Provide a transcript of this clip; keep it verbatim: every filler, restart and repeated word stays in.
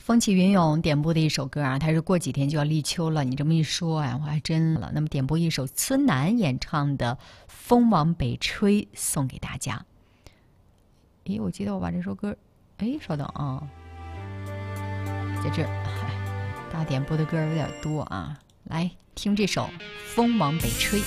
风起云涌点播的一首歌啊，它是过几天就要立秋了。你这么一说啊，我还真了。那么点播一首孙楠演唱的《风往北吹》送给大家。咦，我记得我把这首歌，哎，稍等啊，在这儿，大家点播的歌有点多啊，来听这首《风往北吹》。